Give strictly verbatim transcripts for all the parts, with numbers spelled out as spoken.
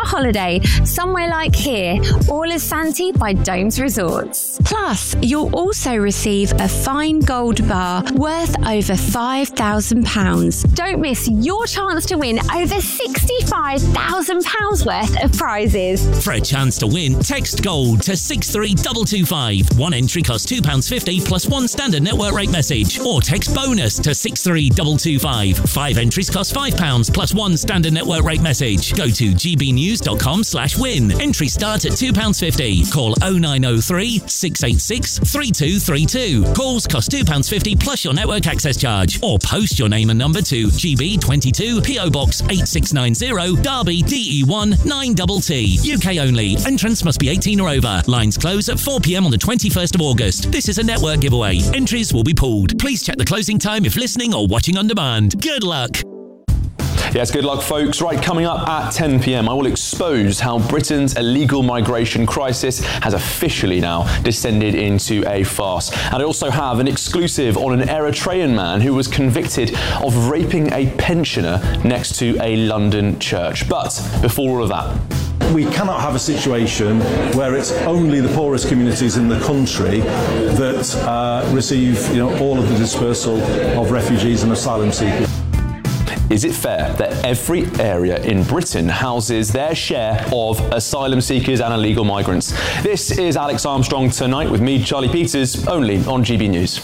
holiday somewhere like here, all is Santi by Domes Resorts. Plus, you'll also receive a fine gold bar worth over five thousand pounds. Don't miss your chance to win over sixty-five thousand pounds worth of prizes. For a chance to win, text GOLD to six three two two five. One entry costs two pounds fifty plus one standard network rate message. Or text BONUS to six three two two five. Five entries cost five pounds plus one standard network rate message. Go to gbnews.com slash win. Entries start at two pounds fifty. Call oh nine oh three, six eight six, three two three two. Calls cost two pounds fifty plus your network access charge. Or post your name and number to G B twenty-two, P O Box eight six nine zero, Derby, D E one nine T T. U K only. Entrance must be eighteen or over. Lines close at four p.m. on the twenty-first of August. This is a network giveaway. Entries will be pooled. Please check the closing time if listening or watching on demand. Good luck. Yes, good luck, folks. Right, coming up at ten p.m, I will expose how Britain's illegal migration crisis has officially now descended into a farce. And I also have an exclusive on an Eritrean man who was convicted of raping a pensioner next to a London church. But before all of that, we cannot have a situation where it's only the poorest communities in the country that uh, receive, you know, all of the dispersal of refugees and asylum seekers. Is it fair that every area in Britain houses their share of asylum seekers and illegal migrants? This is Alex Armstrong Tonight with me, Charlie Peters, only on G B News.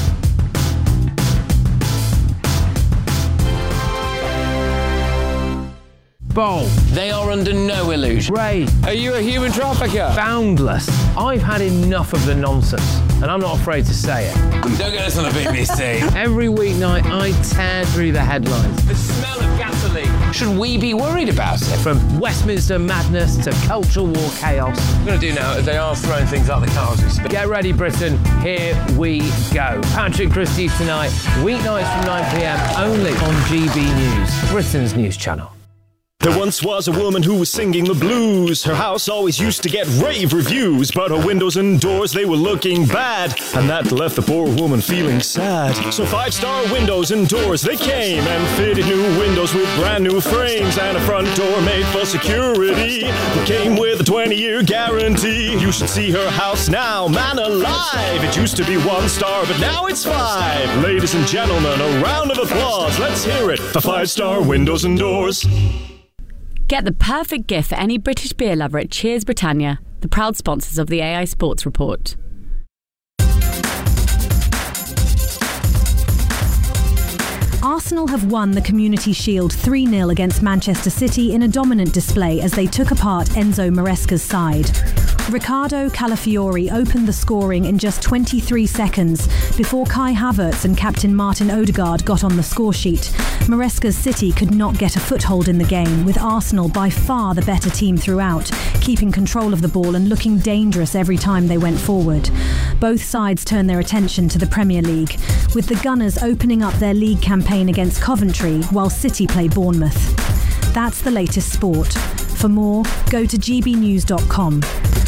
Bold. They are under no illusion. Ray. Are you a human trafficker? Boundless. I've had enough of the nonsense, and I'm not afraid to say it. Don't get us on the B B C. Every weeknight, I tear through the headlines. The smell of gasoline. Should we be worried about it? From Westminster madness to cultural war chaos. What I'm going to do now is they are throwing things out the car as we speak. Get ready, Britain. Here we go. Patrick Christie tonight, weeknights from nine p.m, only on G B News, Britain's news channel. There once was a woman who was singing the blues. Her house always used to get rave reviews, but her windows and doors, they were looking bad, and that left the poor woman feeling sad. So five-star windows and doors, they came and fitted new windows with brand new frames and a front door made for security. It came with a twenty-year guarantee. You should see her house now, man alive. It used to be one star, but now it's five. Ladies and gentlemen, a round of applause. Let's hear it for five-star windows and doors. Get the perfect gift for any British beer lover at Cheers Britannia, the proud sponsors of the A I Sports Report. Arsenal have won the Community Shield three nil against Manchester City in a dominant display as they took apart Enzo Maresca's side. Riccardo Calafiori opened the scoring in just twenty-three seconds before Kai Havertz and captain Martin Odegaard got on the scoresheet. Maresca's City could not get a foothold in the game, with Arsenal by far the better team throughout, keeping control of the ball and looking dangerous every time they went forward. Both sides turned their attention to the Premier League, with the Gunners opening up their league campaign against Coventry while City play Bournemouth. That's the latest sport. For more, go to g b news dot com.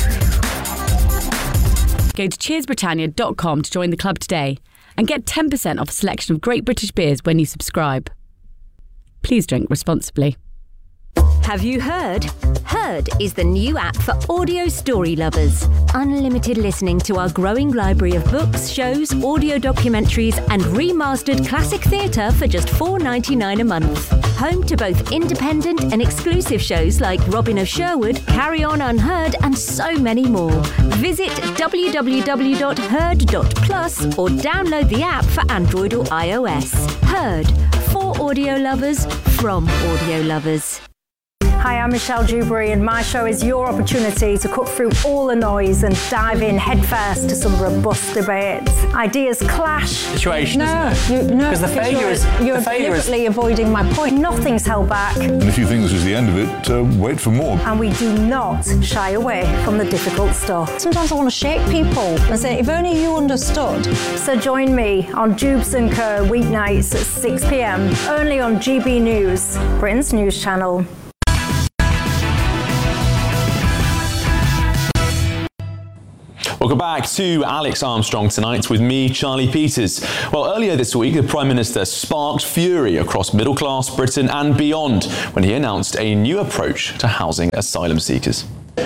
Go to cheers britannia dot com to join the club today and get ten percent off a selection of great British beers when you subscribe. Please drink responsibly. Have you heard? Heard is the new app for audio story lovers. Unlimited listening to our growing library of books, shows, audio documentaries and remastered classic theatre for just four dollars ninety-nine a month. Home to both independent and exclusive shows like Robin of Sherwood, Carry On Unheard and so many more. Visit w w w dot heard dot plus or download the app for Android or iOS. Heard, for audio lovers, from audio lovers. Hi, I'm Michelle Dewberry and my show is your opportunity to cut through all the noise and dive in headfirst to some robust debates. Ideas clash. Situation, no, isn't it? You, no, because the failure you're, is you're the failure deliberately is... avoiding my point. Nothing's held back. And if you think this is the end of it, uh, wait for more. And we do not shy away from the difficult stuff. Sometimes I want to shake people and say, if only you understood. So join me on Jubes and Co weeknights at six p.m. only on G B News, Britain's news channel. Welcome Welcome back to Alex Armstrong Tonight with me, Charlie Peters. Well, earlier this week, the Prime Minister sparked fury across middle-class Britain and beyond when he announced a new approach to housing asylum seekers.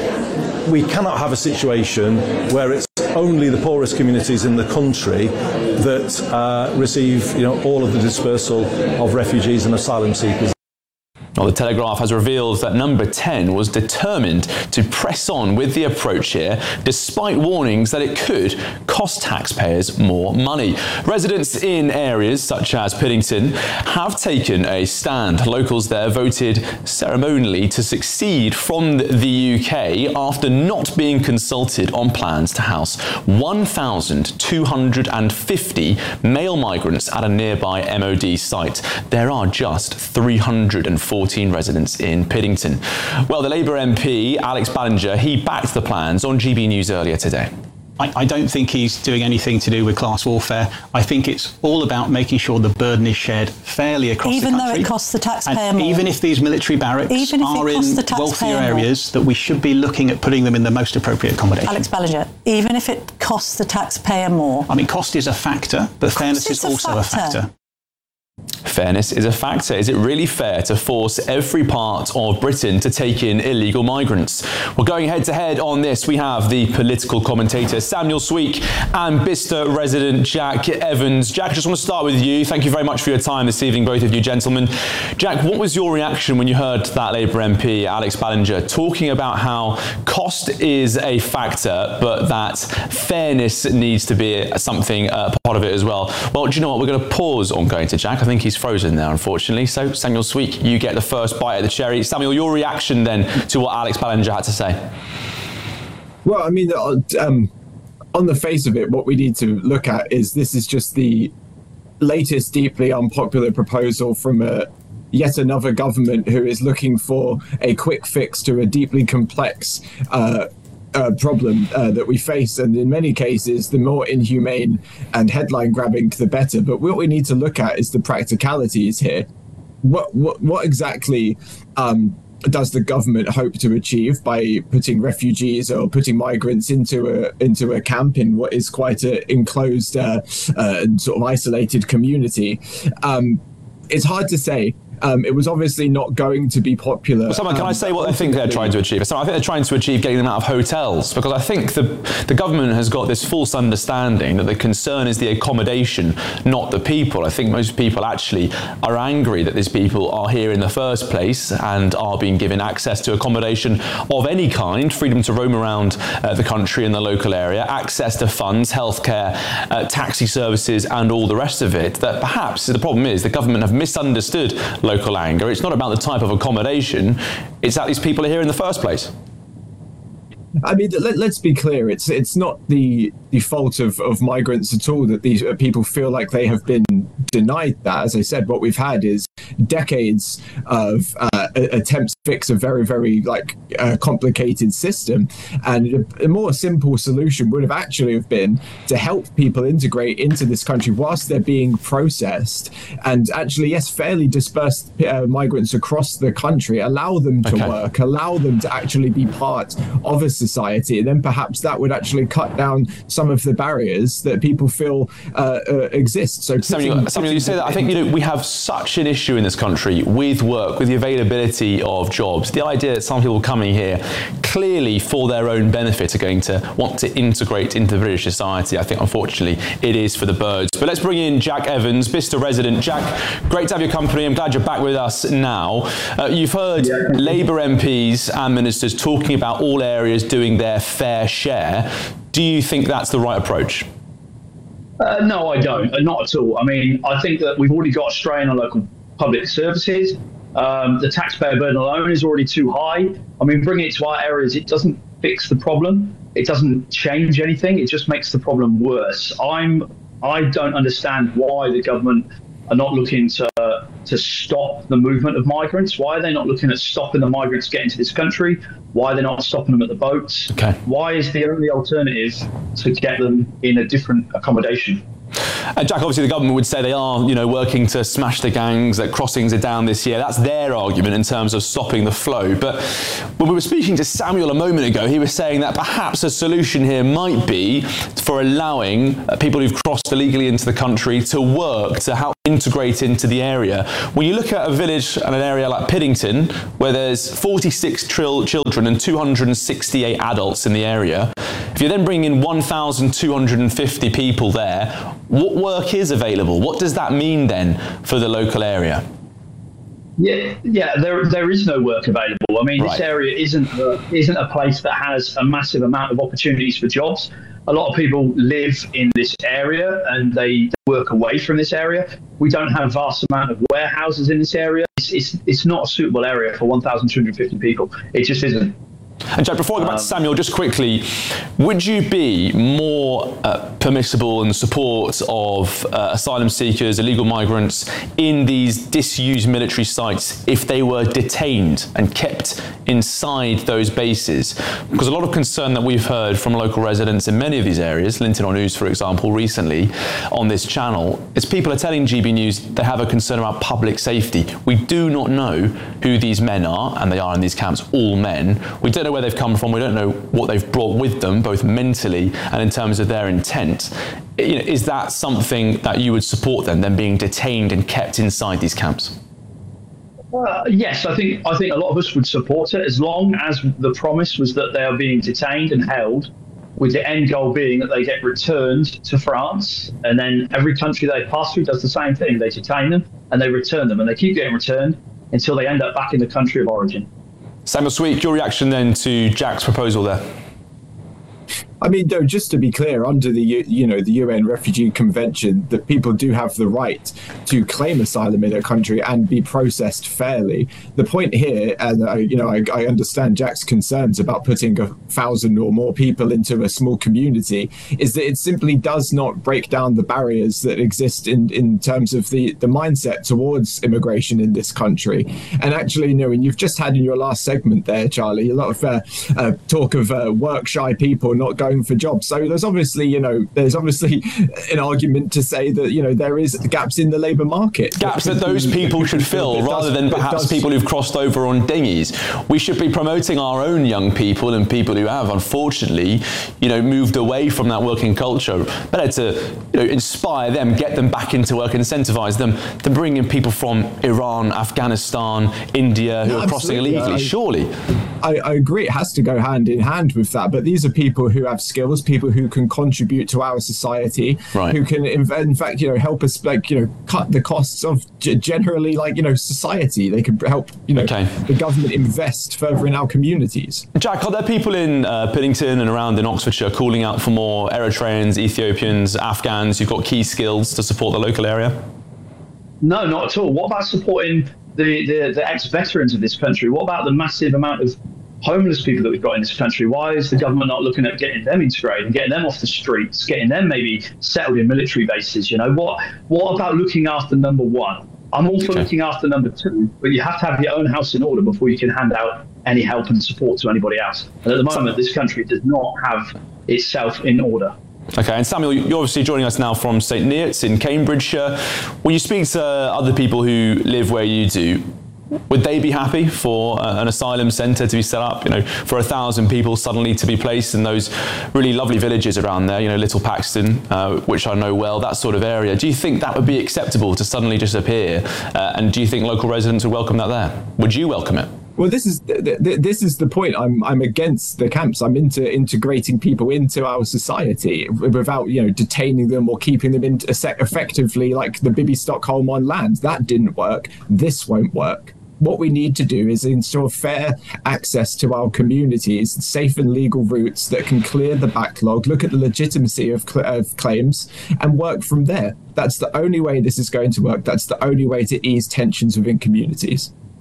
We cannot have a situation where it's only the poorest communities in the country that uh, receive, you know, all of the dispersal of refugees and asylum seekers. Well, the Telegraph has revealed that Number ten was determined to press on with the approach here, despite warnings that it could cost taxpayers more money. Residents in areas such as Piddington have taken a stand. Locals there voted ceremonially to secede from the U K after not being consulted on plans to house one thousand two hundred fifty male migrants at a nearby M O D site. There are just three hundred forty residents in Piddington. Well, the Labour M P, Alex Ballinger, he backed the plans on G B News earlier today. I, I don't think he's doing anything to do with class warfare. I think it's all about making sure the burden is shared fairly across even the country. Even though it costs the taxpayer and more. Even if these military barracks even if are it costs in the taxpayer wealthier more. areas, that we should be looking at putting them in the most appropriate accommodation. Alex Ballinger, even if it costs the taxpayer more. I mean, cost is a factor, but fairness is also a factor. a factor. Fairness is a factor. Is it really fair to force every part of Britain to take in illegal migrants? Well, going head to head on this, we have the political commentator Samuel Sweek and Bicester resident Jack Evans. Jack, I just want to start with you. Thank you very much for your time this evening, both of you gentlemen. Jack, what was your reaction when you heard that Labour M P, Alex Ballinger, talking about how cost is a factor, but that fairness needs to be something, uh, part of it as well? Well, do you know what? We're going to pause on going to Jack. I think he's frozen there, unfortunately. So, Samuel Sweek, you get the first bite at the cherry. Samuel, your reaction then to what Alex Ballinger had to say? Well, I mean, um, on the face of it, what we need to look at is this is just the latest deeply unpopular proposal from a yet another government who is looking for a quick fix to a deeply complex uh, Uh, problem uh, that we face, and in many cases the more inhumane and headline grabbing the better. But what we need to look at is the practicalities here. What what, what exactly um, does the government hope to achieve by putting refugees or putting migrants into a into a camp in what is quite an enclosed uh, uh, sort of isolated community? Um, it's hard to say. Um, it was obviously not going to be popular. Well, someone, can um, I say what I think they're trying to achieve? So I think they're trying to achieve getting them out of hotels, because I think the the government has got this false understanding that the concern is the accommodation, not the people. I think most people actually are angry that these people are here in the first place and are being given access to accommodation of any kind, freedom to roam around uh, the country and the local area, access to funds, healthcare, uh, taxi services, and all the rest of it. That perhaps the problem is the government have misunderstood local anger. It's not about the type of accommodation, it's that these people are here in the first place. I mean, let, let's be clear, it's it's not the, the fault of, of migrants at all that these people feel like they have been denied that. As I said, what we've had is decades of uh, attempts to fix a very, very like uh, complicated system. And a, a more simple solution would have actually have been to help people integrate into this country whilst they're being processed. And actually, yes, fairly dispersed uh, migrants across the country, allow them to okay. work, allow them to actually be part of a society. And then perhaps that would actually cut down some of the barriers that people feel uh, uh, exist. So Samuel, Samuel, you say that. I think, you know, we have such an issue in this country with work, with the availability of jobs. The idea that some people coming here clearly for their own benefit are going to want to integrate into British society. I think, unfortunately, it is for the birds. But let's bring in Jack Evans, Bicester resident. Jack, great to have your company. I'm glad you're back with us now. Uh, you've heard yeah. Labour M Ps and ministers talking about all areas doing their fair share. Do you think that's the right approach? Uh, no, I don't. Uh, not at all. I mean, I think that we've already got a strain on local public services. Um, the taxpayer burden alone is already too high. I mean, bringing it to our areas, it doesn't fix the problem. It doesn't change anything. It just makes the problem worse. I'm, I don't understand why the government are not looking to to stop the movement of migrants. Why are they not looking at stopping the migrants getting to this country? Why are they not stopping them at the boats? Okay. Why is the only alternative to get them in a different accommodation? Uh, Jack, obviously the government would say they are, you know, working to smash the gangs, that crossings are down this year. That's their argument in terms of stopping the flow. But when we were speaking to Samuel a moment ago, he was saying that perhaps a solution here might be for allowing uh, people who've crossed illegally into the country to work, to help integrate into the area. When you look at a village and an area like Piddington, where there's forty-six tril- children and two hundred sixty-eight adults in the area, if you're then bringing in one thousand two hundred fifty people there, what work is available? What does that mean then for the local area? Yeah, yeah, there there is no work available. I mean, Right. this area isn't a, isn't a place that has a massive amount of opportunities for jobs. A lot of people live in this area and they work away from this area. We don't have a vast amount of warehouses in this area. It's it's, it's not a suitable area for one thousand two hundred fifty people. It just isn't. And Jack, before I go back to Samuel, just quickly, would you be more uh, permissible in the support of uh, asylum seekers, illegal migrants in these disused military sites if they were detained and kept inside those bases? Because a lot of concern that we've heard from local residents in many of these areas, Linton News, for example, recently on this channel, is people are telling G B News they have a concern about public safety. We do not know who these men are, and they are in these camps all men. We don't know where they've come from. We don't know what they've brought with them, both mentally and in terms of their intent. You know, is that something that you would support then, them being detained and kept inside these camps? Uh, yes, I think I think a lot of us would support it as long as the promise was that they are being detained and held, with the end goal being that they get returned to France, and then every country they pass through does the same thing. They detain them and they return them, and they keep getting returned until they end up back in the country of origin. Samuel Sweet, your reaction then to Jack's proposal there? I mean, though, just to be clear, under the U- you know the U N Refugee Convention, that people do have the right to claim asylum in a country and be processed fairly. The point here, and I, you know, I, I understand Jack's concerns about putting a thousand or more people into a small community, is that it simply does not break down the barriers that exist in in terms of the the mindset towards immigration in this country. And actually, you know, and you've just had in your last segment there, Charlie, a lot of uh, uh, talk of uh, work shy people not going for jobs. So there's obviously, you know, there's obviously an argument to say that, you know, there is gaps in the labour market. Gaps that those people should fill, rather than perhaps people who've crossed over on dinghies. We should be promoting our own young people and people who have, unfortunately, you know, moved away from that working culture. Better to, you know, inspire them, get them back into work, incentivise them, than bring in people from Iran, Afghanistan, India who No, are crossing absolutely. illegally. I- Surely. I, I agree, it has to go hand in hand with that, but these are people who have skills, people who can contribute to our society, Right. who can in, in fact, you know, help us, like, you know, cut the costs of g- generally, like, you know, society. They can help, you know, the government invest further in our communities. Jack, are there people in uh, Piddington and around in Oxfordshire calling out for more Eritreans, Ethiopians, Afghans who've got key skills to support the local area? No, not at all. What about supporting the, the, the ex-veterans of this country? What about the massive amount of homeless people that we've got in this country? Why is the government not looking at getting them integrated and getting them off the streets, getting them maybe settled in military bases? You know, what what about looking after number one? I'm all for Okay. looking after number two, but you have to have your own house in order before you can hand out any help and support to anybody else. And at the moment, this country does not have itself in order. Okay, and Samuel, you're obviously joining us now from St Neots in Cambridgeshire. When you speak to other people who live where you do, would they be happy for uh, an asylum centre to be set up, you know, for a thousand people suddenly to be placed in those really lovely villages around there, you know, Little Paxton, uh, which I know well, that sort of area? Do you think that would be acceptable to suddenly just appear? Uh, and do you think local residents would welcome that there? Would you welcome it? Well, this is th- th- this is the point. I'm I'm against the camps. I'm into integrating people into our society without, you know, detaining them or keeping them in effectively like the Bibi Stockholm on land. That didn't work. This won't work. What we need to do is ensure fair access to our communities, safe and legal routes that can clear the backlog, look at the legitimacy of, cl- of claims, and work from there. That's the only way this is going to work. That's the only way to ease tensions within communities.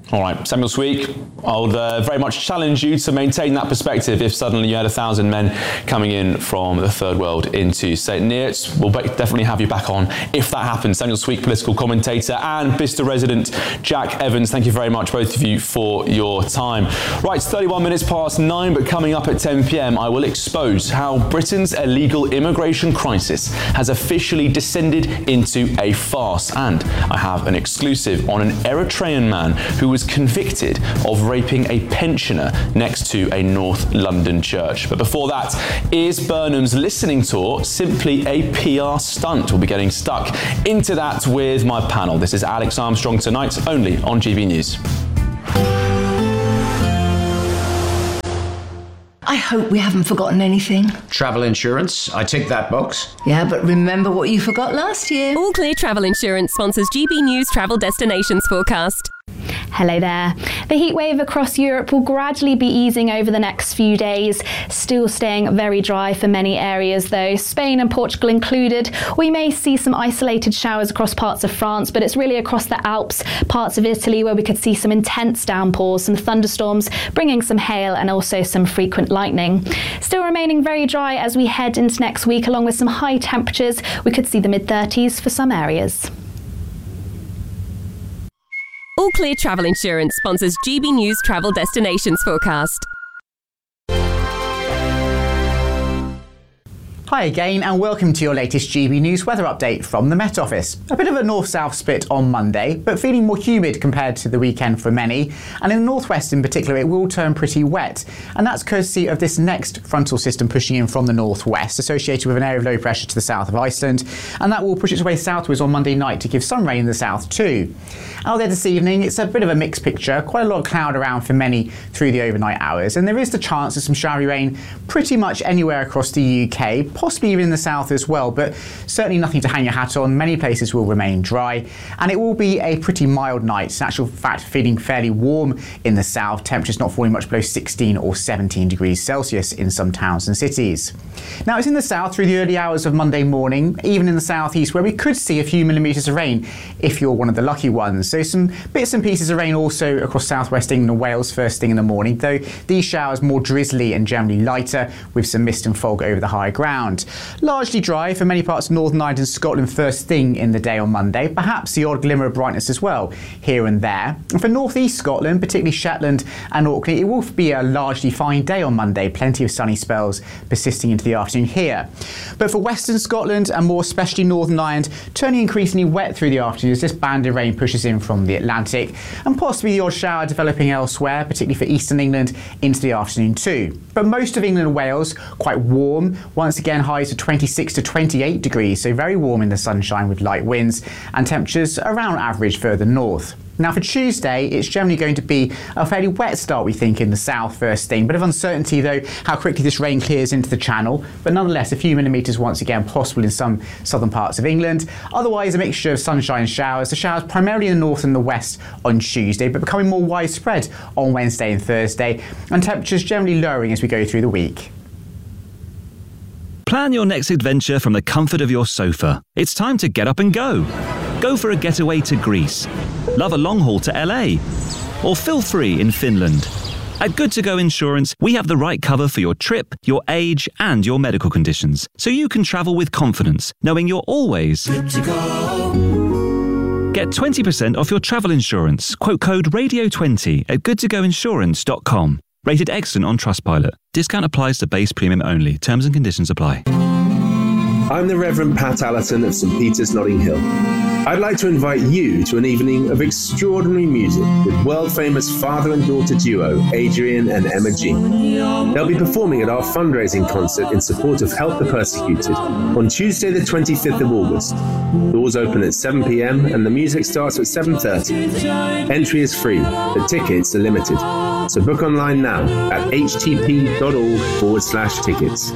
All right, Samuel Sweek, I would uh, very much challenge you to maintain that perspective if suddenly you had a thousand men coming in from the third world into Saint Neots. We'll definitely have you back on if that happens. Samuel Sweek, political commentator, and Bicester resident Jack Evans, thank you very much, both of you, for your time. Right, it's thirty-one minutes past nine, but coming up at ten p.m, I will expose how Britain's illegal immigration crisis has officially descended into a farce. And I have an exclusive on an Eritrean man who was convicted of raping a pensioner next to a North London church. But before that, is Burnham's listening tour simply a P R stunt? We'll be getting stuck into that with my panel. This is Alex Armstrong tonight, only on G B News. I hope we haven't forgotten anything. Travel insurance, I tick that box. Yeah, but remember what you forgot last year. All Clear Travel Insurance sponsors G B News Travel Destinations Forecast. Hello there. The heat wave across Europe will gradually be easing over the next few days, still staying very dry for many areas though, Spain and Portugal included. We may see some isolated showers across parts of France, but it's really across the Alps, parts of Italy where we could see some intense downpours, some thunderstorms, bringing some hail and also some frequent lightning. Still remaining very dry as we head into next week, along with some high temperatures. We could see the mid thirties for some areas. All Clear Travel Insurance sponsors G B News Travel Destinations Forecast. Hi again and welcome to your latest G B News weather update from the Met Office. A bit of a north-south split on Monday, but feeling more humid compared to the weekend for many. And in the northwest in particular, it will turn pretty wet. And that's courtesy of this next frontal system pushing in from the northwest, associated with an area of low pressure to the south of Iceland. And that will push its way southwards on Monday night to give some rain in the south too. Out there this evening, it's a bit of a mixed picture. Quite a lot of cloud around for many through the overnight hours. And there is the chance of some showery rain pretty much anywhere across the U K. Possibly even in the south as well, but certainly nothing to hang your hat on. Many places will remain dry, and it will be a pretty mild night. In actual fact, feeling fairly warm in the south. Temperatures not falling much below sixteen or seventeen degrees Celsius in some towns and cities. Now, it's in the south through the early hours of Monday morning, even in the southeast, where we could see a few millimetres of rain if you're one of the lucky ones. So some bits and pieces of rain also across southwest England and Wales first thing in the morning, though these showers more drizzly and generally lighter with some mist and fog over the high ground. Largely dry for many parts of Northern Ireland and Scotland first thing in the day on Monday, perhaps the odd glimmer of brightness as well here and there. And for North East Scotland, particularly Shetland and Orkney, it will be a largely fine day on Monday, plenty of sunny spells persisting into the afternoon here. But for Western Scotland and more especially Northern Ireland, turning increasingly wet through the afternoon as this band of rain pushes in from the Atlantic, and possibly the odd shower developing elsewhere, particularly for Eastern England into the afternoon too. But most of England and Wales quite warm, once again highs of twenty-six to twenty-eight degrees, so very warm in the sunshine with light winds, and temperatures around average further north. Now for Tuesday, it's generally going to be a fairly wet start, we think, in the south first thing. Bit of uncertainty though how quickly this rain clears into the channel, but nonetheless a few millimetres once again possible in some southern parts of England. Otherwise a mixture of sunshine and showers. The showers primarily in the north and the west on Tuesday, but becoming more widespread on Wednesday and Thursday, and temperatures generally lowering as we go through the week. Plan your next adventure from the comfort of your sofa. It's time to get up and go. Go for a getaway to Greece. Love a long haul to L A. Or feel free in Finland. At Good to Go Insurance, we have the right cover for your trip, your age, and your medical conditions, so you can travel with confidence, knowing you're always good to go. Get twenty percent off your travel insurance. Quote code radio twenty at good to go insurance dot com. Rated excellent on Trustpilot. Discount applies to base premium only. Terms and conditions apply. I'm the Reverend Pat Allerton of St Peter's, Notting Hill. I'd like to invite you to an evening of extraordinary music with world-famous father and daughter duo Adrian and Emma G. They'll be performing at our fundraising concert in support of Help the Persecuted on Tuesday the twenty-fifth of August. Doors open at seven p.m. and the music starts at seven thirty. Entry is free, but tickets are limited. So book online now at htp.org forward slash tickets.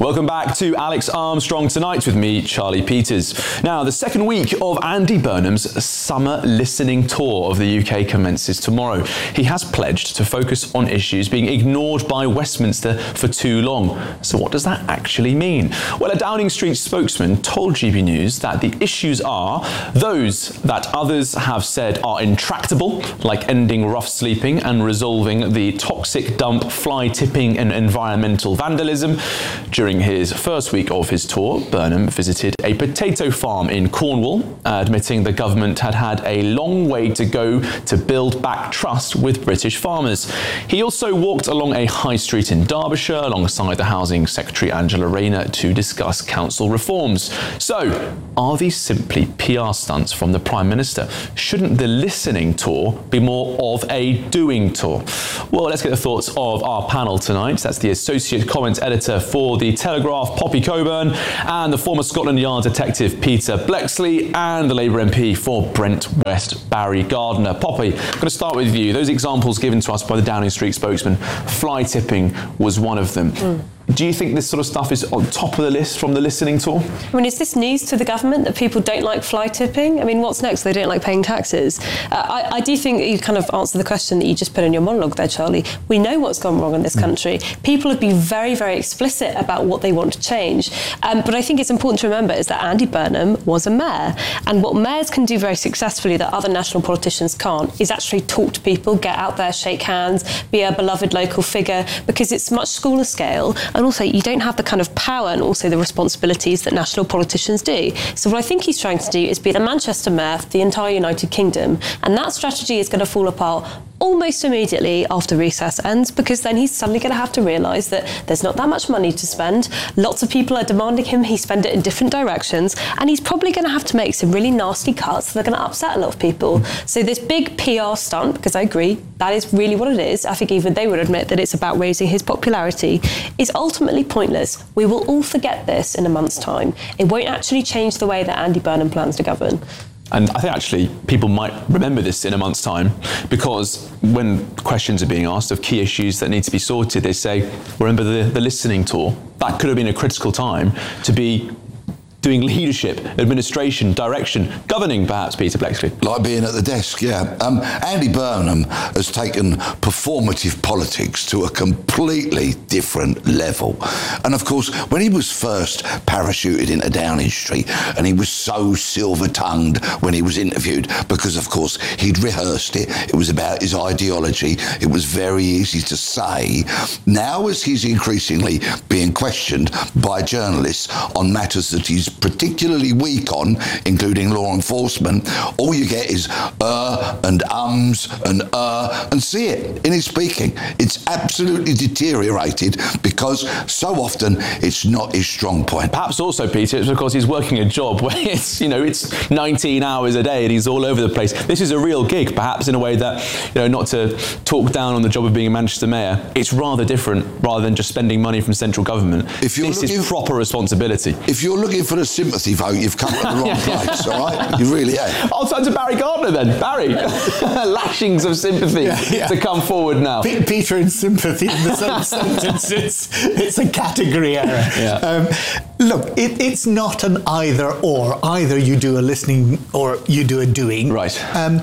Welcome back to Alex Armstrong Tonight with me, Charlie Peters. Now, the second week of Andy Burnham's summer listening tour of the U K commences tomorrow. He has pledged to focus on issues being ignored by Westminster for too long. So what does that actually mean? Well, a Downing Street spokesman told G B News that the issues are those that others have said are intractable, like ending rough sleeping and resolving the toxic dump, fly tipping and environmental vandalism. During his first week of his tour, Burnham visited a potato farm in Cornwall, admitting the government had had a long way to go to build back trust with British farmers. He also walked along a high street in Derbyshire alongside the Housing Secretary Angela Rayner to discuss council reforms. So, are these simply P R stunts from the Prime Minister? Shouldn't the listening tour be more of a doing tour? Well, let's get the thoughts of our panel tonight. That's the Associate Comment Editor for The Telegraph, Poppy Coburn, and the former Scotland Yard detective, Peter Bleksley, and the Labour M P for Brent West, Barry Gardiner. Poppy, I'm going to start with you. Those examples given to us by the Downing Street spokesman, fly tipping was one of them. Mm. Do you think this sort of stuff is on top of the list from the listening tour? I mean, is this news to the government that people don't like fly tipping? I mean, what's next? They don't like paying taxes. Uh, I, I do think that you kind of answer the question that you just put in your monologue there, Charlie. We know what's gone wrong in this country. People have been very, very explicit about what they want to change. Um, but I think it's important to remember is that Andy Burnham was a mayor. And what mayors can do very successfully that other national politicians can't is actually talk to people, get out there, shake hands, be a beloved local figure, because it's much smaller scale. And also, you don't have the kind of power and also the responsibilities that national politicians do. So what I think he's trying to do is be the Manchester mayor for the entire United Kingdom. And that strategy is going to fall apart almost immediately after recess ends, because then he's suddenly going to have to realise that there's not that much money to spend. Lots of people are demanding him he spend it in different directions, and he's probably going to have to make some really nasty cuts that are going to upset a lot of people. So this big P R stunt, because I agree, that is really what it is, I think even they would admit that it's about raising his popularity, is ultimately pointless. We will all forget this in a month's time. It won't actually change the way that Andy Burnham plans to govern. And I think actually people might remember this in a month's time, because when questions are being asked of key issues that need to be sorted, they say, remember the, the listening tour? That could have been a critical time to be doing leadership, administration, direction, governing, perhaps, Peter Bleksley. Like being at the desk, yeah. Um, Andy Burnham has taken performative politics to a completely different level. And of course, when he was first parachuted into Downing Street, and he was so silver-tongued when he was interviewed, because of course he'd rehearsed it, it was about his ideology, it was very easy to say. Now, as he's increasingly being questioned by journalists on matters that he's particularly weak on, including law enforcement, all you get is uh and ums and uh and see it in his speaking. It's absolutely deteriorated because so often it's not his strong point. Perhaps also, Peter, it's because he's working a job where it's, you know, it's nineteen hours a day and he's all over the place. This is a real gig, perhaps in a way that, you know, not to talk down on the job of being a Manchester mayor, it's rather different rather than just spending money from central government. If you're this looking, is proper responsibility. If you're looking for a sympathy vote, you've come to the wrong place, all right? You really have. I'll turn to Barry Gardiner then. Barry, lashings of sympathy yeah, yeah. to come forward now. P- Peter and sympathy in the same sentence, it's, it's a category error. Yeah. Um, look, it, it's not an either or. Either you do a listening or you do a doing. Right. Um,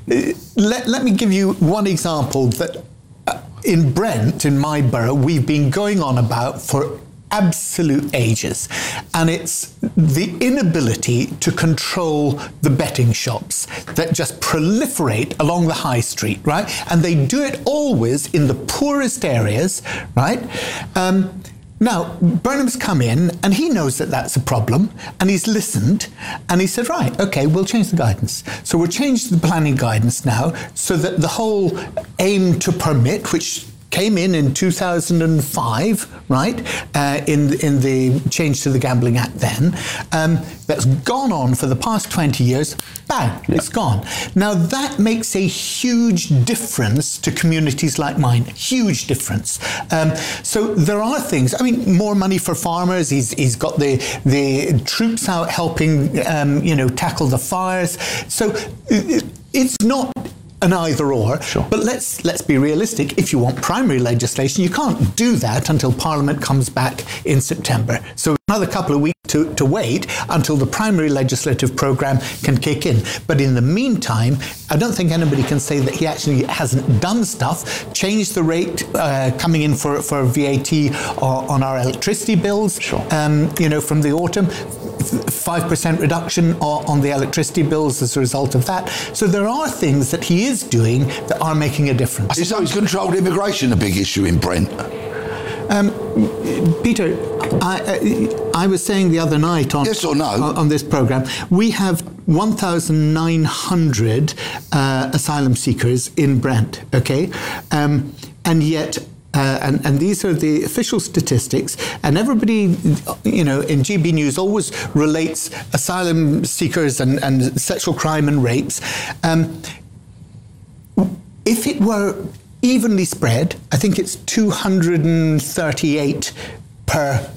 let, let me give you one example that uh, in Brent, in my borough, we've been going on about for absolute ages, and it's the inability to control the betting shops that just proliferate along the high street, right? And they do it always in the poorest areas, right? Um, Now, Burnham's come in and he knows that that's a problem, and he's listened and he said, right, okay, we'll change the guidance. So we'll change the planning guidance now so that the whole aim to permit, which came in in two thousand five, right, uh, in, in the change to the Gambling Act then, um, that's gone on for the past twenty years, bang, yeah. It's gone. Now that makes a huge difference to communities like mine, huge difference. Um, so there are things, I mean, more money for farmers, he's, he's got the, the troops out helping, um, you know, tackle the fires. So it, it's not an either or. Sure. But let's let's be realistic. If you want primary legislation, you can't do that until Parliament comes back in September. So another couple of weeks to, to wait until the primary legislative programme can kick in. But in the meantime, I don't think anybody can say that he actually hasn't done stuff, changed the rate uh, coming in for, for V A T on our electricity bills, sure. um, you know, from the autumn. five percent reduction on the electricity bills as a result of that. So there are things that he is doing that are making a difference. Is uncontrolled immigration a big issue in Brent? Um, Peter, I, I was saying the other night on, yes or no? on, on this programme, we have one thousand nine hundred uh, asylum seekers in Brent, okay? Um, and yet... Uh, and, and these are the official statistics, and everybody, you know, in G B News always relates asylum seekers and, and sexual crime and rapes. Um, if it were evenly spread, I think it's two hundred thirty-eight per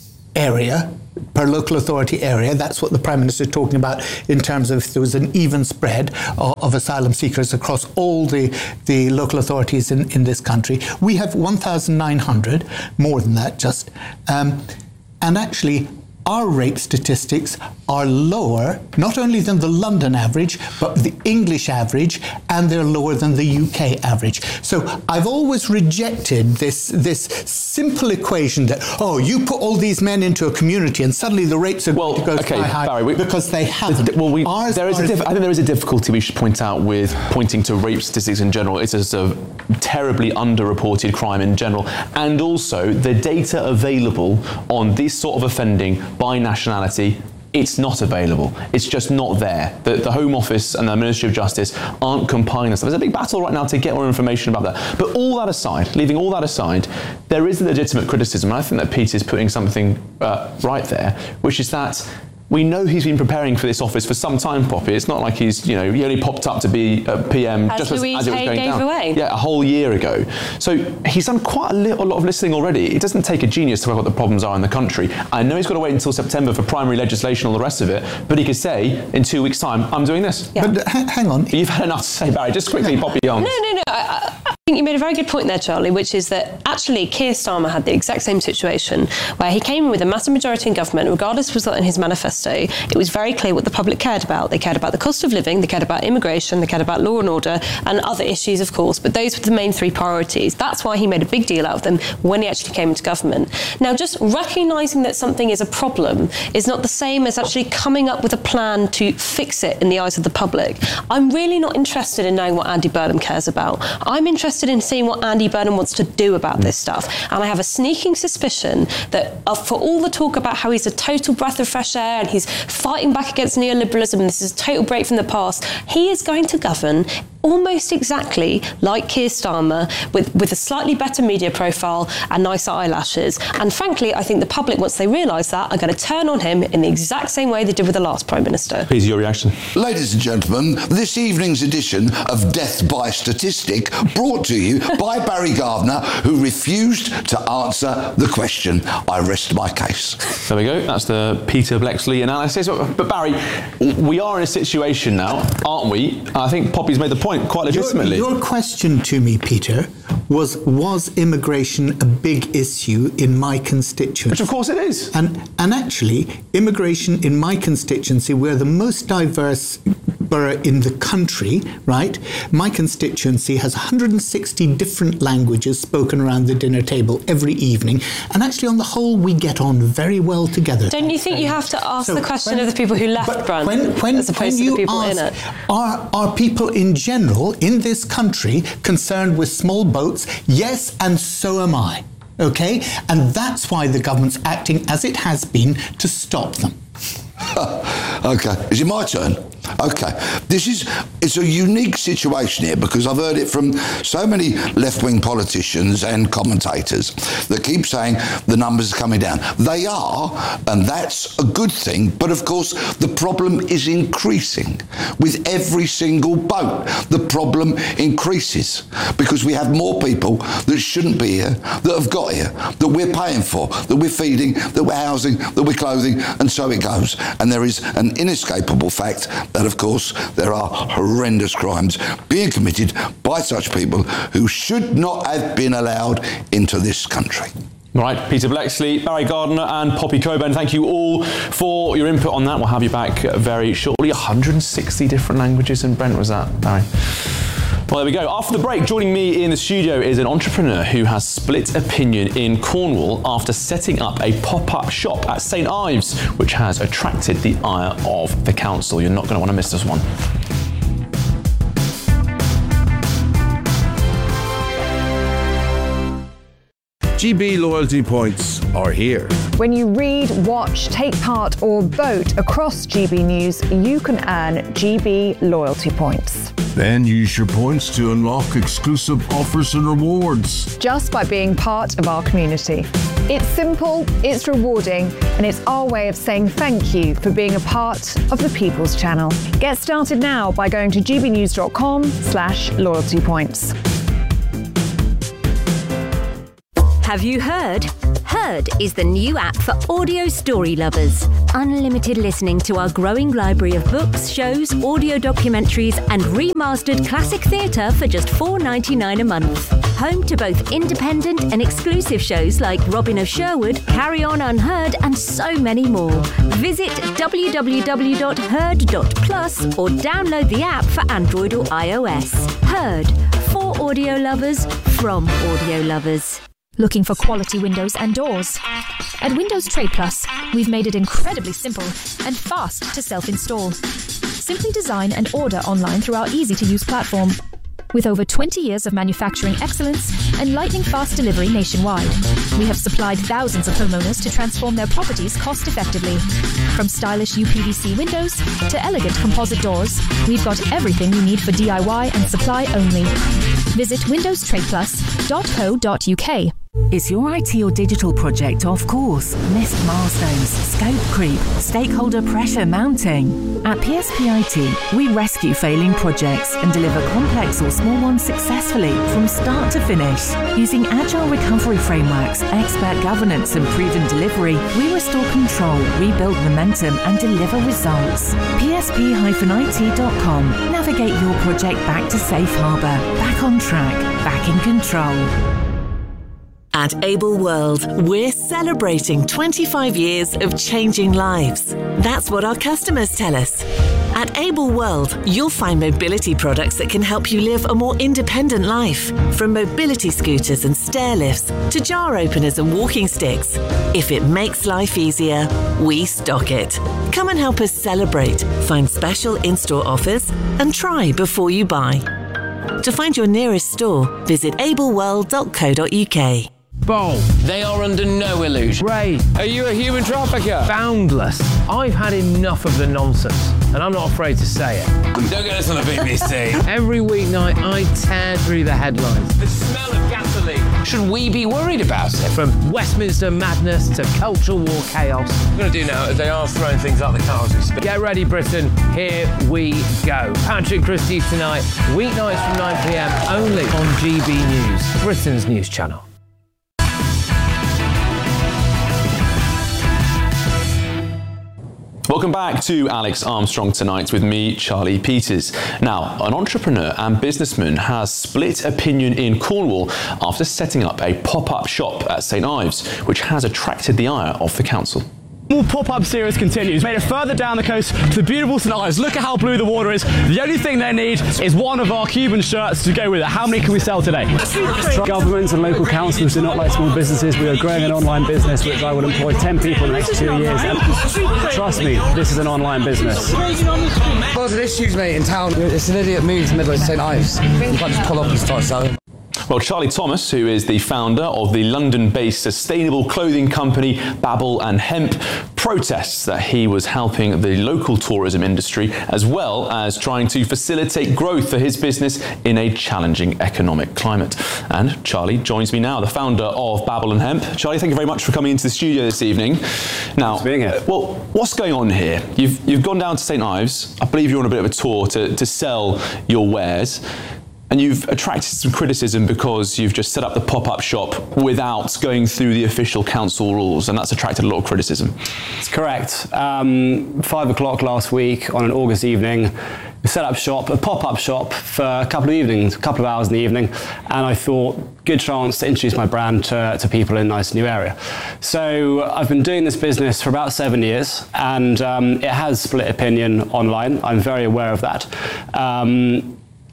area, per local authority area. That's what the Prime Minister is talking about in terms of if there was an even spread of, of asylum seekers across all the, the local authorities in, in this country. We have one thousand nine hundred, more than that just. Um, and actually, our rape statistics are lower, not only than the London average, but the English average, and they're lower than the U K average. So I've always rejected this, this simple equation that, oh, you put all these men into a community and suddenly the rates are well, going to go okay, sky high, Barry, we, because they haven't. Well, we, there is a diff- I think there is a difficulty we should point out with pointing to rape statistics in general. It's a, a terribly underreported crime in general, and also the data available on this sort of offending by nationality, it's not available. It's just not there. The, the Home Office and the Ministry of Justice aren't compiling this. There's a big battle right now to get more information about that. But all that aside, leaving all that aside, there is a legitimate criticism, and I think that Peter's putting something uh, right there, which is that we know he's been preparing for this office for some time, Poppy. It's not like he's, you know, he only popped up to be a P M as just as, Louise as it was Hay going gave down. Away. Yeah, a whole year ago. So he's done quite a, li- a lot of listening already. It doesn't take a genius to work out what the problems are in the country. I know he's got to wait until September for primary legislation and all the rest of it, but he could say in two weeks' time, I'm doing this. Yeah. But uh, hang on. You've had enough to say, Barry. Just quickly, Poppy on. No, no, no. I, I think you made a very good point there, Charlie, which is that actually Keir Starmer had the exact same situation where he came in with a massive majority in government, regardless of what's in his manifesto. It was very clear what the public cared about. They cared about the cost of living, they cared about immigration, they cared about law and order, and other issues, of course, but those were the main three priorities. That's why he made a big deal out of them when he actually came into government. Now, just recognising that something is a problem is not the same as actually coming up with a plan to fix it in the eyes of the public. I'm really not interested in knowing what Andy Burnham cares about. I'm interested in seeing what Andy Burnham wants to do about this stuff. And I have a sneaking suspicion that uh, for all the talk about how he's a total breath of fresh air and he's fighting back against neoliberalism and this is a total break from the past, he is going to govern almost exactly like Keir Starmer, with, with a slightly better media profile and nicer eyelashes. And frankly, I think the public, once they realise that, are going to turn on him in the exact same way they did with the last Prime Minister. Please, your reaction. Ladies and gentlemen, this evening's edition of Death by Statistic brought to you by Barry Gardner, who refused to answer the question. I rest my case. There we go. That's the Peter Blexley analysis. But, but Barry, we are in a situation now, aren't we? I think Poppy's made the point quite legitimately. Your, your question to me, Peter, was was immigration a big issue in my constituency? Which of course it is. And and actually, immigration in my constituency, we're the most diverse borough in the country, right? My constituency has one hundred sixty different languages spoken around the dinner table every evening, and actually on the whole we get on very well together. Don't you think you have to ask So the question when- of the people who left Brand when, when, as opposed when to you the people ask, in it? Are, are people in general in this country concerned with small boats? Yes, and so am I. Okay? And that's why the government's acting as it has been to stop them. Okay, is it my turn? Okay, this is, it's a unique situation here because I've heard it from so many left-wing politicians and commentators that keep saying the numbers are coming down. They are, and that's a good thing, but of course the problem is increasing. With every single boat, the problem increases because we have more people that shouldn't be here, that have got here, that we're paying for, that we're feeding, that we're housing, that we're clothing, and so it goes. And there is an inescapable fact that, of course, there are horrendous crimes being committed by such people who should not have been allowed into this country. Right, Peter Bleksley, Barry Gardiner and Poppy Coburn, thank you all for your input on that. We'll have you back very shortly. one hundred sixty different languages in Brent, was that, Barry? Well, there we go. After the break, joining me in the studio is an entrepreneur who has split opinion in Cornwall after setting up a pop-up shop at Saint Ives, which has attracted the ire of the council. You're not going to want to miss this one. G B loyalty points are here. When you read, watch, take part or vote across G B News, you can earn G B loyalty points. Then use your points to unlock exclusive offers and rewards. Just by being part of our community. It's simple, it's rewarding, and it's our way of saying thank you for being a part of the People's Channel. Get started now by going to gbnews.com slash loyalty points. Have you heard? Heard is the new app for audio story lovers. Unlimited listening to our growing library of books, shows, audio documentaries, and remastered classic theatre for just four dollars ninety-nine a month. Home to both independent and exclusive shows like Robin of Sherwood, Carry On Unheard, and so many more. Visit w w w dot heard dot plus or download the app for Android or iOS. Heard, for audio lovers, from audio lovers. Looking for quality windows and doors? At Windows Trade Plus, we've made it incredibly simple and fast to self-install. Simply design and order online through our easy-to-use platform. With over twenty years of manufacturing excellence and lightning-fast delivery nationwide, we have supplied thousands of homeowners to transform their properties cost-effectively. From stylish U P V C windows to elegant composite doors, we've got everything you need for D I Y and supply only. Visit windows trade plus dot co dot u k. Is your I T or digital project off course? Missed milestones, scope creep, stakeholder pressure mounting? At P S P I T, we rescue failing projects and deliver complex or small ones successfully from start to finish. Using agile recovery frameworks, expert governance and proven delivery, we restore control, rebuild momentum and deliver results. P S P I T dot com. Navigate your project back to safe harbour, back on track, back in control. At Able World, we're celebrating twenty-five years of changing lives. That's what our customers tell us. At Able World, you'll find mobility products that can help you live a more independent life. From mobility scooters and stair lifts to jar openers and walking sticks. If it makes life easier, we stock it. Come and help us celebrate, find special in-store offers, and try before you buy. To find your nearest store, visit able world dot co dot u k. Bold. They are under no illusion. Ray, are you a human trafficker? Boundless. I've had enough of the nonsense, and I'm not afraid to say it. Don't get us on the B B C. Every weeknight, I tear through the headlines. The smell of gasoline. Should we be worried about it? From Westminster madness to cultural war chaos. What we're going to do now is they are throwing things out the car as we speak. Get ready, Britain. Here we go. Patrick Christie's tonight, weeknights from nine p m, only on G B News, Britain's news channel. Welcome back to Alex Armstrong Tonight with me, Charlie Peters. Now, an entrepreneur and businessman has split opinion in Cornwall after setting up a pop-up shop at Saint Ives, which has attracted the ire of the council. More pop-up series continues. Made it further down the coast to the beautiful Saint Ives. Look at how blue the water is. The only thing they need is one of our Cuban shirts to go with it. How many can we sell today? Governments and local councils do not like small businesses. We are growing an online business which I will employ ten people in the next two years. And trust me, this is an online business. Lots of issues, mate, in town. It's an idiot move to the middle of Saint Ives. You can't just pull up and start selling. Well, Charlie Thomas, who is the founder of the London-based sustainable clothing company Babble and Hemp, protests that he was helping the local tourism industry as well as trying to facilitate growth for his business in a challenging economic climate. And Charlie joins me now, the founder of Babble and Hemp. Charlie, thank you very much for coming into the studio this evening. Now, being here. Well, what's going on here? You've you've gone down to Saint Ives. I believe you're on a bit of a tour to, to sell your wares. And you've attracted some criticism because you've just set up the pop-up shop without going through the official council rules, and that's attracted a lot of criticism. It's correct. Um, five o'clock last week on an August evening, we set up shop, a pop-up shop for a couple of evenings, a couple of hours in the evening, and I thought, good chance to introduce my brand to, to people in a nice new area. So I've been doing this business for about seven years, and um, it has split opinion online. I'm very aware of that. Um,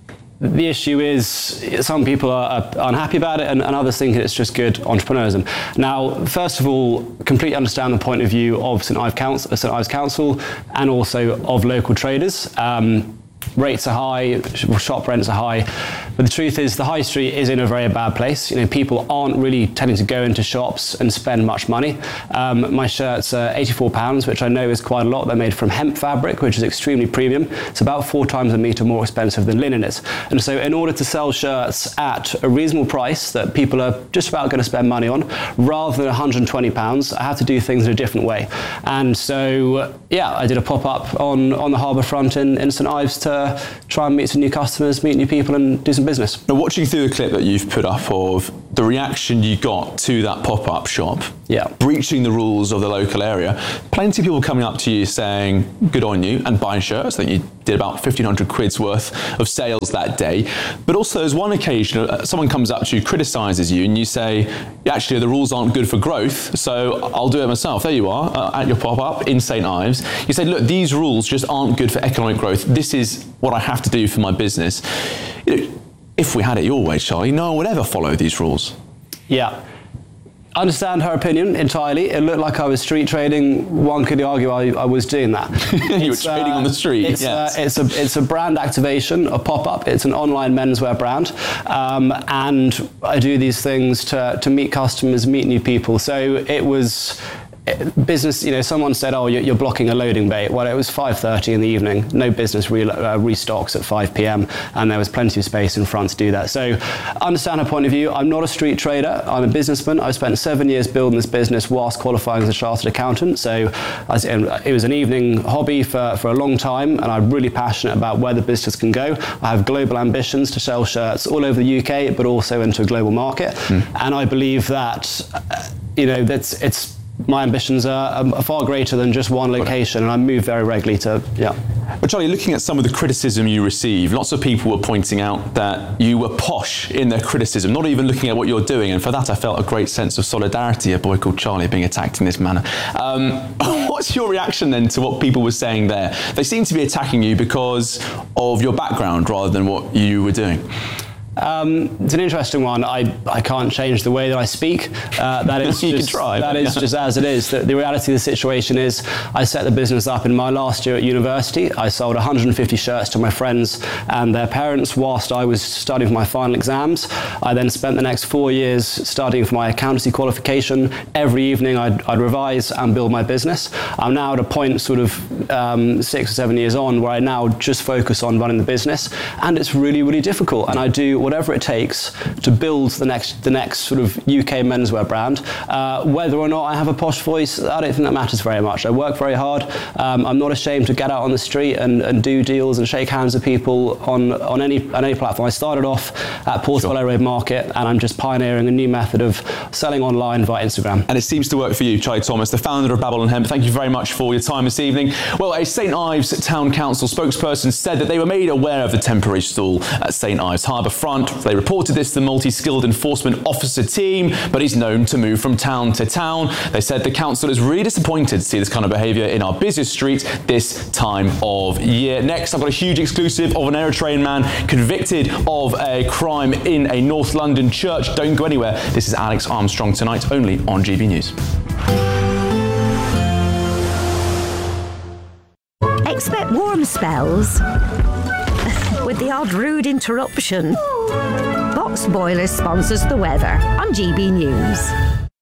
The issue is some people are unhappy about it and, and others think it's just good entrepreneurism. Now, first of all, completely understand the point of view of St Ives Council, St Ives Council and also of local traders. Um, rates are high, shop rents are high, but the truth is the high street is in a very bad place. You know, people aren't really tending to go into shops and spend much money. Um, my shirts are eighty-four pounds, which I know is quite a lot. They're made from hemp fabric, which is extremely premium. It's about four times a metre more expensive than linen is. And so in order to sell shirts at a reasonable price that people are just about going to spend money on, rather than one hundred and twenty pounds, I have to do things in a different way. And so, yeah, I did a pop-up on, on the harbour front in, in St Ives to try and meet some new customers, meet new people and do some business. Now, watching through the clip that you've put up of the reaction you got to that pop-up shop, yeah, breaching the rules of the local area, plenty of people coming up to you saying good on you and buying shirts. I think you did about fifteen hundred quid's worth of sales that day. But also there's one occasion uh, someone comes up to you, criticises you, and you say, actually the rules aren't good for growth, so I'll do it myself. There you are, uh, at your pop-up in St Ives. You say, look, these rules just aren't good for economic growth. This is what I have to do for my business. You know, if we had it your way, Charlie, no one would ever follow these rules. Yeah. I understand her opinion entirely. It looked like I was street trading. One could argue I, I was doing that. You were trading uh, on the street. It's, yes. uh, it's, a, it's a brand activation, a pop-up. It's an online menswear brand. Um, and I do these things to, to meet customers, meet new people. So it was... business, you know, someone said, oh, you're blocking a loading bay. Well, it was five thirty in the evening. No business re- uh, restocks at five p.m. and there was plenty of space in front to do that. So understand her point of view. I'm not a street trader. I'm a businessman. I spent seven years building this business whilst qualifying as a chartered accountant. So I was, it was an evening hobby for, for a long time, and I'm really passionate about where the business can go. I have global ambitions to sell shirts all over the U K, but also into a global market. Mm. And I believe that, uh, you know, that's it's my ambitions are, are far greater than just one location, and I move very regularly to, yeah. But Charlie, looking at some of the criticism you receive, lots of people were pointing out that you were posh in their criticism, not even looking at what you're doing, and for that I felt a great sense of solidarity, a boy called Charlie being attacked in this manner. Um, what's your reaction then to what people were saying there? They seem to be attacking you because of your background rather than what you were doing. Um, it's an interesting one. I, I can't change the way that I speak. Uh, that is you just, can try, that is yeah. just as it is. The, the reality of the situation is I set the business up in my last year at university. I sold one hundred fifty shirts to my friends and their parents whilst I was studying for my final exams. I then spent the next four years studying for my accountancy qualification. Every evening I'd, I'd revise and build my business. I'm now at a point sort of um, six or seven years on where I now just focus on running the business, and it's really, really difficult, and I do whatever it takes to build the next the next sort of U K menswear brand. Uh, whether or not I have a posh voice, I don't think that matters very much. I work very hard. Um, I'm not ashamed to get out on the street and, and do deals and shake hands with people on, on any on any platform. I started off at Portobello sure. Road Market, and I'm just pioneering a new method of selling online via Instagram. And it seems to work for you, Charlie Thomas, the founder of Babylon Hemp. Thank you very much for your time this evening. Well, a St Ives Town Council spokesperson said that they were made aware of the temporary stall at St Ives Harbour Front. They reported this to the multi-skilled enforcement officer team, but he's known to move from town to town. They said the council is really disappointed to see this kind of behaviour in our busiest streets this time of year. Next, I've got a huge exclusive of an Eritrean man convicted of a crime in a North London church. Don't go anywhere. This is Alex Armstrong tonight, only on G B News. Expect warm spells with the odd rude interruption. Box Boilers sponsors the weather on G B News.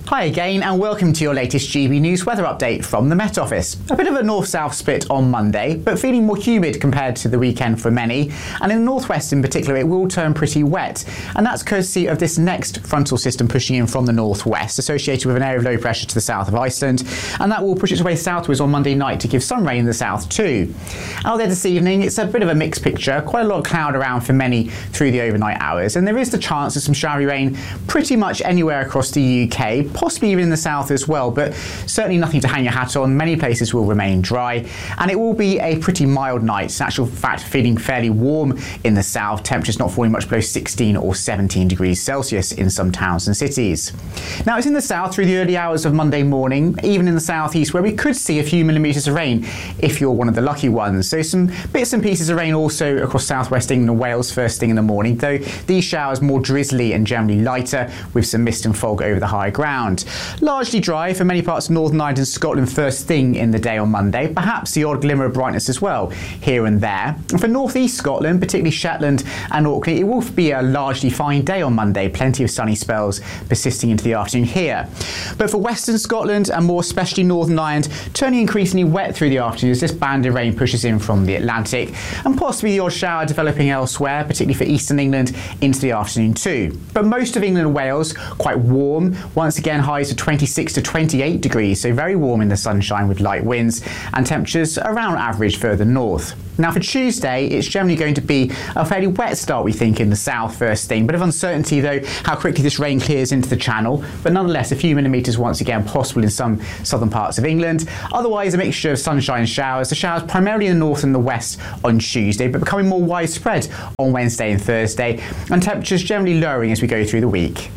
Hi again and welcome to your latest G B News weather update from the Met Office. A bit of a north-south split on Monday, but feeling more humid compared to the weekend for many. And in the northwest in particular, it will turn pretty wet. And that's courtesy of this next frontal system pushing in from the northwest, associated with an area of low pressure to the south of Iceland. And that will push its way southwards on Monday night to give some rain in the south too. Out there this evening, it's a bit of a mixed picture. Quite a lot of cloud around for many through the overnight hours. And there is the chance of some showery rain pretty much anywhere across the U K. Possibly even in the south as well, but certainly nothing to hang your hat on. Many places will remain dry, and it will be a pretty mild night. In actual fact, feeling fairly warm in the south, temperatures not falling much below sixteen or seventeen degrees Celsius in some towns and cities. Now, it's in the south through the early hours of Monday morning, even in the southeast, where we could see a few millimetres of rain if you're one of the lucky ones. So some bits and pieces of rain also across southwest England and Wales first thing in the morning, though these showers more drizzly and generally lighter with some mist and fog over the high ground. Largely dry for many parts of Northern Ireland and Scotland first thing in the day on Monday, perhaps the odd glimmer of brightness as well here and there. And for North East Scotland, particularly Shetland and Orkney, it will be a largely fine day on Monday, plenty of sunny spells persisting into the afternoon here. But for Western Scotland and more especially Northern Ireland, turning increasingly wet through the afternoon as this band of rain pushes in from the Atlantic, and possibly the odd shower developing elsewhere, particularly for Eastern England into the afternoon too. But most of England and Wales quite warm, once again highs of twenty-six to twenty-eight degrees, so very warm in the sunshine with light winds, and temperatures around average further north. Now for Tuesday, it's generally going to be a fairly wet start, we think, in the south first thing. Bit of uncertainty though how quickly this rain clears into the channel, but nonetheless a few millimetres once again possible in some southern parts of England. Otherwise a mixture of sunshine and showers. The showers primarily in the north and the west on Tuesday, but becoming more widespread on Wednesday and Thursday, and temperatures generally lowering as we go through the week.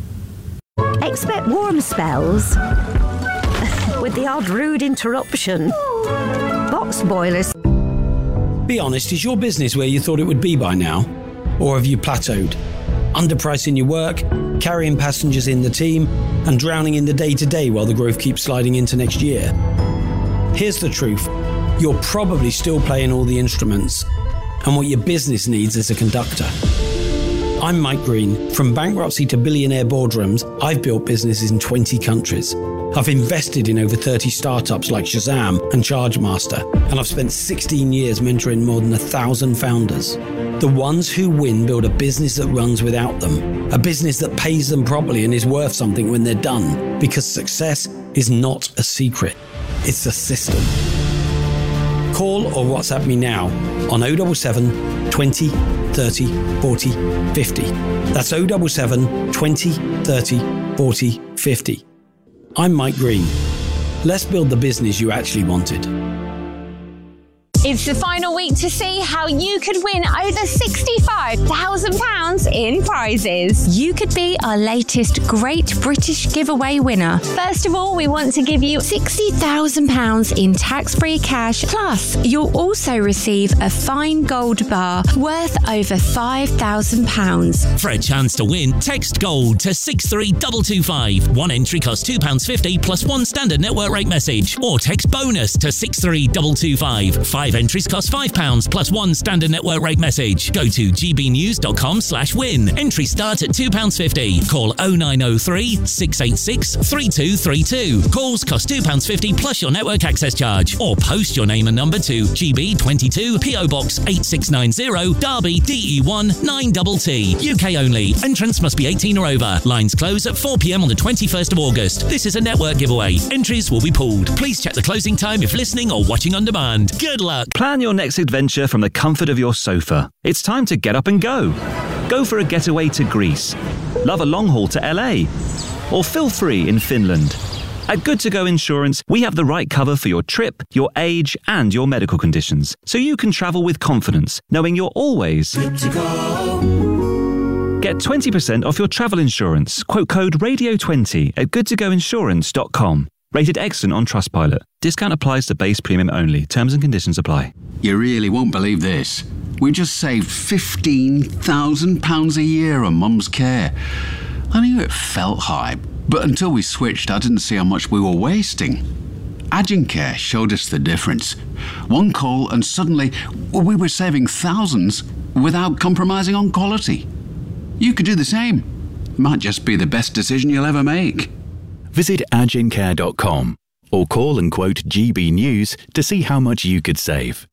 Expect warm spells with the odd rude interruption. Box boilers. Be honest, is your business where you thought it would be by now? Or have you plateaued? Underpricing your work, carrying passengers in the team, and drowning in the day-to-day while the growth keeps sliding into next year? Here's the truth. You're probably still playing all the instruments, and what your business needs is a conductor. I'm Mike Green. From bankruptcy to billionaire boardrooms, I've built businesses in twenty countries. I've invested in over thirty startups like Shazam and Chargemaster, and I've spent sixteen years mentoring more than a thousand founders. The ones who win build a business that runs without them, a business that pays them properly and is worth something when they're done, because success is not a secret, it's a system. Call or WhatsApp me now on oh seven seven, twenty, thirty, forty, fifty. That's oh seven seven, twenty, thirty, forty, fifty. I'm Mike Green. Let's build the business you actually wanted. It's the final week to see how you could win over sixty-five thousand pounds in prizes. You could be our latest Great British Giveaway winner. First of all, we want to give you sixty thousand pounds in tax-free cash. Plus, you'll also receive a fine gold bar worth over five thousand pounds. For a chance to win, text GOLD to six three two two five. One entry costs two pounds fifty plus one standard network rate message. Or text BONUS to six three two two five. Five entries cost five pounds plus one standard network rate message. Go to gbnews.com slash win. Entry start at two pounds fifty. Call oh nine oh three, six eight six, three two three two. Calls cost two pounds fifty plus your network access charge. Or post your name and number to G B twenty-two, P O Box eight six nine zero, Derby, D E one nine T T. U K only. Entrance must be eighteen or over. Lines close at four p m on the twenty-first of August. This is a network giveaway. Entries will be pooled. Please check the closing time if listening or watching on demand. Good luck. Plan your next adventure from the comfort of your sofa. It's time to get up and go. Go for a getaway to Greece. Love a long haul to L A. Or feel free in Finland. At Good to Go Insurance, we have the right cover for your trip, your age, and your medical conditions, so you can travel with confidence, knowing you're always good to go. Get twenty percent off your travel insurance. Quote code radio twenty at good to go insurance dot com. Rated excellent on Trustpilot. Discount applies to base premium only. Terms and conditions apply. You really won't believe this. We just saved fifteen thousand pounds a year on Mum's care. I knew it felt high, but until we switched, I didn't see how much we were wasting. Agencare showed us the difference. One call and suddenly we were saving thousands without compromising on quality. You could do the same. Might just be the best decision you'll ever make. Visit agincare dot com or call and quote G B News to see how much you could save.